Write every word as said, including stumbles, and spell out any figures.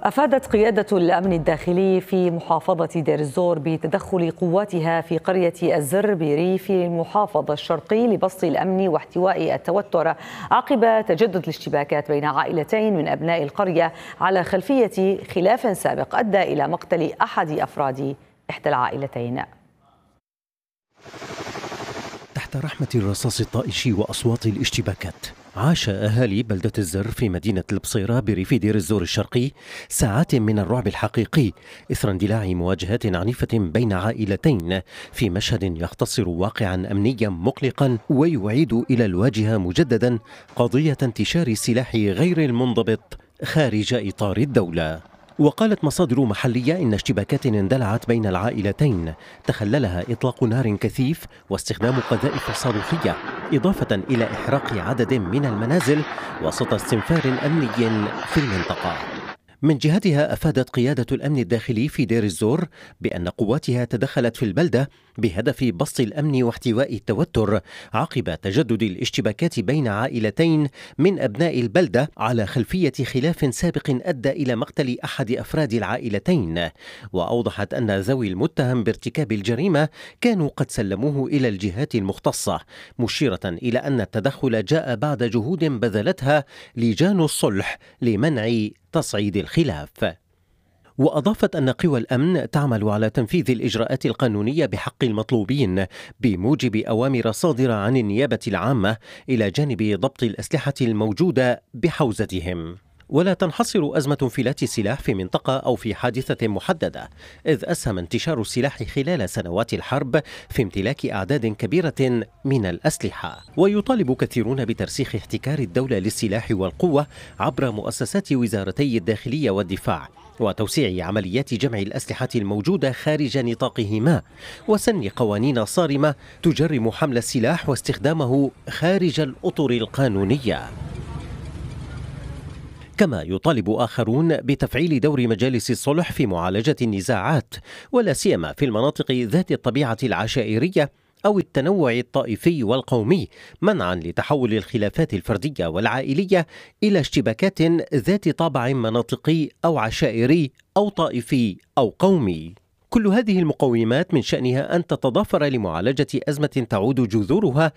أفادت قيادة الأمن الداخلي في محافظة دير الزور بتدخل قواتها في قرية الزر بريف المحافظة الشرقي لبسط الأمن واحتواء التوتر عقب تجدد الاشتباكات بين عائلتين من أبناء القرية على خلفية خلاف سابق أدى إلى مقتل أحد أفراد إحدى العائلتين. تحت رحمة الرصاص الطائش وأصوات الاشتباكات عاش أهالي بلدة الزر في مدينة البصيرة بريف دير الزور الشرقي ساعات من الرعب الحقيقي إثر اندلاع مواجهات عنيفة بين عائلتين في مشهد يختصر واقعا أمنيا مقلقا ويعيد إلى الواجهة مجددا قضية انتشار السلاح غير المنضبط خارج إطار الدولة. وقالت مصادر محلية إن اشتباكات اندلعت بين العائلتين تخللها إطلاق نار كثيف واستخدام قذائف صاروخية، إضافة إلى إحراق عدد من المنازل وسط استنفار أمني في المنطقة. من جهتها أفادت قيادة الأمن الداخلي في دير الزور بأن قواتها تدخلت في البلدة بهدف بسط الأمن واحتواء التوتر عقب تجدد الاشتباكات بين عائلتين من أبناء البلدة على خلفية خلاف سابق أدى إلى مقتل أحد أفراد العائلتين. وأوضحت أن ذوي المتهم بارتكاب الجريمة كانوا قد سلموه إلى الجهات المختصة، مشيرة إلى أن التدخل جاء بعد جهود بذلتها لجان الصلح لمنع تصعيد الخلاف. وأضافت أن قوى الأمن تعمل على تنفيذ الإجراءات القانونية بحق المطلوبين بموجب أوامر صادرة عن النيابة العامة إلى جانب ضبط الأسلحة الموجودة بحوزتهم. ولا تنحصر أزمة انفلات السلاح في منطقة أو في حادثة محددة، إذ أسهم انتشار السلاح خلال سنوات الحرب في امتلاك أعداد كبيرة من الأسلحة. ويطالب كثيرون بترسيخ احتكار الدولة للسلاح والقوة عبر مؤسسات وزارتي الداخلية والدفاع، وتوسيع عمليات جمع الأسلحة الموجودة خارج نطاقهما، وسن قوانين صارمة تجرم حمل السلاح واستخدامه خارج الأطر القانونية. كما يطالب آخرون بتفعيل دور مجالس الصلح في معالجة النزاعات، ولا سيما في المناطق ذات الطبيعة العشائرية أو التنوع الطائفي والقومي، منعا لتحول الخلافات الفردية والعائلية إلى اشتباكات ذات طابع مناطقي أو عشائري أو طائفي أو قومي. كل هذه المقومات من شأنها أن تتضافر لمعالجة أزمة تعود جذورها